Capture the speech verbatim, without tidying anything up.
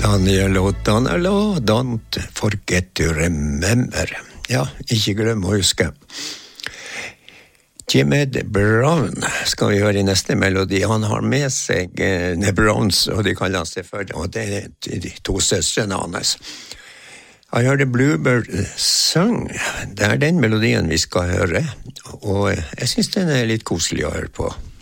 Daniel og Danela, don't forget to remember. Ja, ikke glem å huske. Jimmy Brown skal vi høre i neste melodi. Han har med seg eh, The Browns, og de kaller han seg for, og det er de to søstrene hans. Jeg hørte Bluebird Song. Det er den melodien vi skal høre, og jeg synes den er litt koselig å høre på.